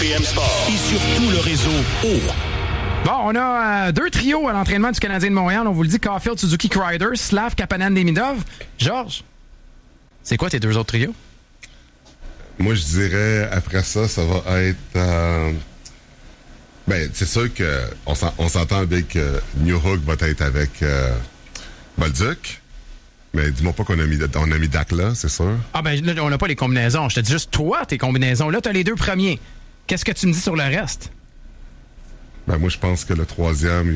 BPM Sport et sur tout le réseau Bon, on a deux trios à l'entraînement du Canadien de Montréal. On vous le dit, Caulfield, Suzuki, Kreider, Slav, Kapanen, Demidov. Georges, c'est quoi tes deux autres trios? Moi, je dirais, après ça, ça va être... c'est sûr qu'on s'entend avec New Hook va être avec Bolduc. Mais dis-moi pas qu'on a mis Dak là, c'est sûr. Ah ben là, on n'a pas les combinaisons. Je te dis juste toi, tes combinaisons. Là, tu as les deux premiers. Qu'est-ce que tu me dis sur le reste? Ben moi, je pense que le troisième,